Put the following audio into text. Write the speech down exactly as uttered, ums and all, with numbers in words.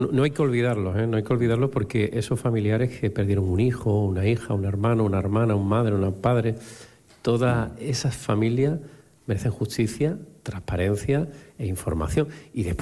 No, no hay que olvidarlos, ¿eh? No hay que olvidarlos porque esos familiares que perdieron un hijo, una hija, un hermano, una hermana, un madre, un padre, todas esas familias merecen justicia, transparencia e información. Y después